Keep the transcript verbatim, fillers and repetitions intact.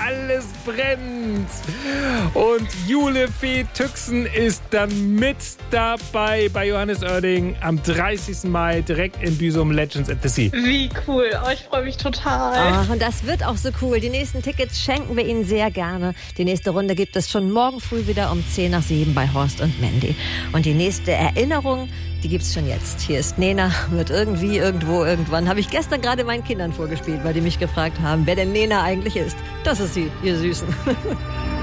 alles brennt. Und Jule Fee Tüxen ist dann mit dabei bei Johannes Oerding am dreißigsten Mai direkt in Büsum, Legends at the Sea. Wie cool. Oh, ich freue mich total. Ach, und das wird auch so cool. Die nächsten Tickets schenken wir Ihnen sehr gerne. Die nächste Runde gibt es schon morgen früh wieder um zehn nach sieben bei Horst und Mandy. Und die nächste Erinnerung, die gibt's schon jetzt. Hier ist Nena mit Irgendwie, Irgendwo, Irgendwann. Habe ich gestern gerade meinen Kindern vorgespielt, weil die mich gefragt haben, wer denn Nena eigentlich ist. Das ist sie, ihr Süßen.